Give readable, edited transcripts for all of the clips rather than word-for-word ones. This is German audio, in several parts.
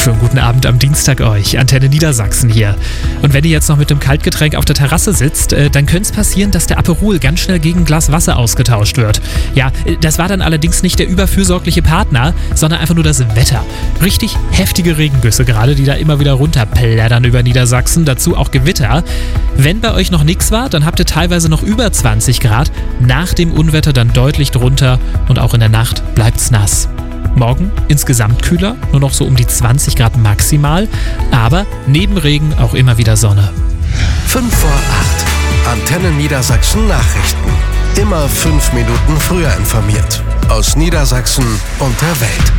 Schönen guten Abend am Dienstag euch. Antenne Niedersachsen hier. Und wenn ihr jetzt noch mit dem Kaltgetränk auf der Terrasse sitzt, dann könnte es passieren, dass der Aperol ganz schnell gegen ein Glas Wasser ausgetauscht wird. Ja, das war dann allerdings nicht der überfürsorgliche Partner, sondern einfach nur das Wetter. Richtig heftige Regengüsse gerade, die da immer wieder runterplättern über Niedersachsen. Dazu auch Gewitter. Wenn bei euch noch nichts war, dann habt ihr teilweise noch über 20 Grad. Nach dem Unwetter dann deutlich drunter und auch in der Nacht bleibt's nass. Morgen insgesamt kühler, nur noch so um die 20 Grad maximal, aber neben Regen auch immer wieder Sonne. 5 vor 8. Antenne Niedersachsen Nachrichten. Immer 5 Minuten früher informiert. Aus Niedersachsen und der Welt.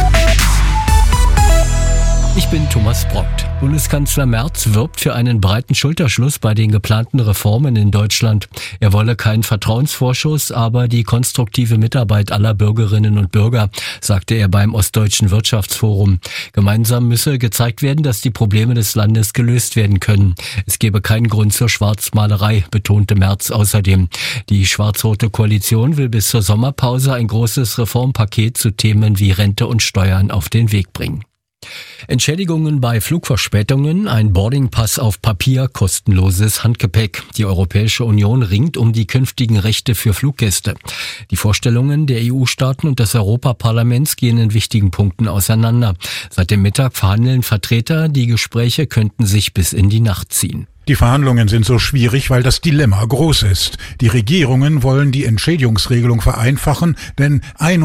Ich bin Thomas Brockt. Bundeskanzler Merz wirbt für einen breiten Schulterschluss bei den geplanten Reformen in Deutschland. Er wolle keinen Vertrauensvorschuss, aber die konstruktive Mitarbeit aller Bürgerinnen und Bürger, sagte er beim Ostdeutschen Wirtschaftsforum. Gemeinsam müsse gezeigt werden, dass die Probleme des Landes gelöst werden können. Es gebe keinen Grund zur Schwarzmalerei, betonte Merz außerdem. Die schwarz-rote Koalition will bis zur Sommerpause ein großes Reformpaket zu Themen wie Rente und Steuern auf den Weg bringen. Entschädigungen bei Flugverspätungen, ein Boardingpass auf Papier, kostenloses Handgepäck. Die Europäische Union ringt um die künftigen Rechte für Fluggäste. Die Vorstellungen der EU-Staaten und des Europaparlaments gehen in wichtigen Punkten auseinander. Seit dem Mittag verhandeln Vertreter, die Gespräche könnten sich bis in die Nacht ziehen. Die Verhandlungen sind so schwierig, weil das Dilemma groß ist. Die Regierungen wollen die Entschädigungsregelung vereinfachen, denn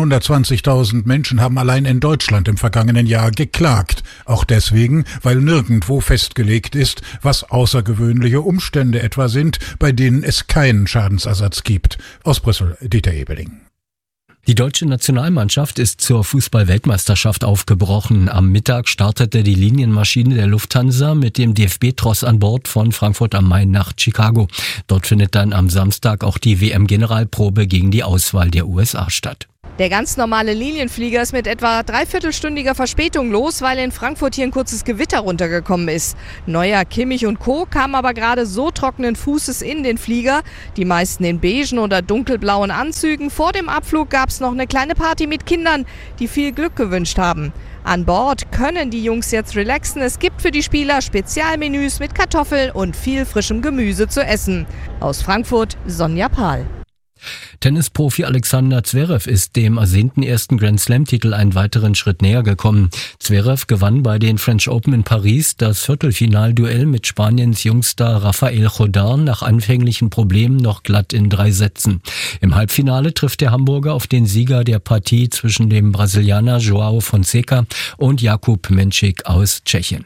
120.000 Menschen haben allein in Deutschland im vergangenen Jahr geklagt. Auch deswegen, weil nirgendwo festgelegt ist, was außergewöhnliche Umstände etwa sind, bei denen es keinen Schadensersatz gibt. Aus Brüssel, Dieter Ebeling. Die deutsche Nationalmannschaft ist zur Fußball-Weltmeisterschaft aufgebrochen. Am Mittag startete die Linienmaschine der Lufthansa mit dem DFB-Tross an Bord von Frankfurt am Main nach Chicago. Dort findet dann am Samstag auch die WM-Generalprobe gegen die Auswahl der USA statt. Der ganz normale Linienflieger ist mit etwa dreiviertelstündiger Verspätung los, weil in Frankfurt hier ein kurzes Gewitter runtergekommen ist. Neuer, Kimmich und Co. kamen aber gerade so trockenen Fußes in den Flieger. Die meisten in beigen oder dunkelblauen Anzügen. Vor dem Abflug gab es noch eine kleine Party mit Kindern, die viel Glück gewünscht haben. An Bord können die Jungs jetzt relaxen. Es gibt für die Spieler Spezialmenüs mit Kartoffeln und viel frischem Gemüse zu essen. Aus Frankfurt, Sonja Pahl. Tennisprofi Alexander Zverev ist dem ersehnten ersten Grand-Slam-Titel einen weiteren Schritt näher gekommen. Zverev gewann bei den French Open in Paris das Viertelfinalduell mit Spaniens Jungstar Rafael Jodar nach anfänglichen Problemen noch glatt in 3 Sätzen. Im Halbfinale trifft der Hamburger auf den Sieger der Partie zwischen dem Brasilianer João Fonseca und Jakub Menšík aus Tschechien.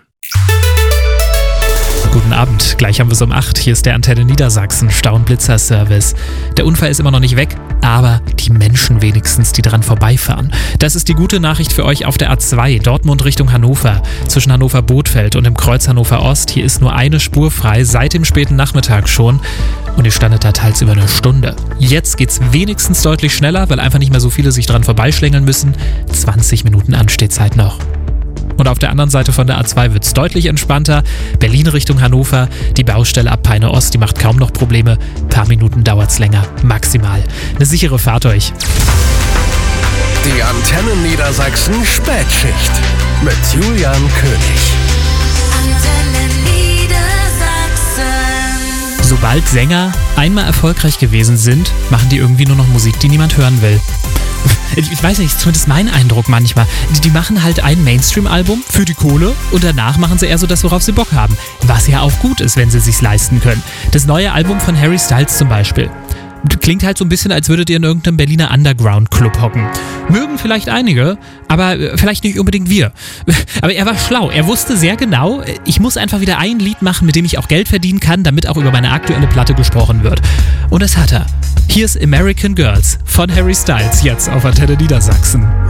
Guten Abend, gleich haben wir es um 8. Hier ist der Antenne Niedersachsen Stau- und Blitzer-Service. Der Unfall ist immer noch nicht weg, aber die Menschen wenigstens, die dran vorbeifahren. Das ist die gute Nachricht für euch auf der A2, Dortmund Richtung Hannover. Zwischen Hannover-Bothfeld und dem Kreuz Hannover Ost. Hier ist nur eine Spur frei, seit dem späten Nachmittag schon. Und ihr standet da teils über eine Stunde. Jetzt geht's wenigstens deutlich schneller, weil einfach nicht mehr so viele sich dran vorbeischlängeln müssen. 20 Minuten Anstehzeit noch. Und auf der anderen Seite von der A2 wird es deutlich entspannter. Berlin Richtung Hannover, die Baustelle ab Peine Ost, die macht kaum noch Probleme. Ein paar Minuten dauert es länger, maximal. Eine sichere Fahrt euch. Die Antenne Niedersachsen Spätschicht mit Julian König. Sobald Sänger einmal erfolgreich gewesen sind, machen die irgendwie nur noch Musik, die niemand hören will. Ich weiß nicht, zumindest mein Eindruck manchmal. Die machen halt ein Mainstream-Album für die Kohle und danach machen sie eher so das, worauf sie Bock haben. Was ja auch gut ist, wenn sie sich's leisten können. Das neue Album von Harry Styles zum Beispiel. Klingt halt so ein bisschen, als würdet ihr in irgendeinem Berliner Underground-Club hocken. Mögen vielleicht einige, aber vielleicht nicht unbedingt wir. Aber er war schlau. Er wusste sehr genau, ich muss einfach wieder ein Lied machen, mit dem ich auch Geld verdienen kann, damit auch über meine aktuelle Platte gesprochen wird. Und das hat er. Hier ist American Girls von Harry Styles, jetzt auf Antenne Niedersachsen.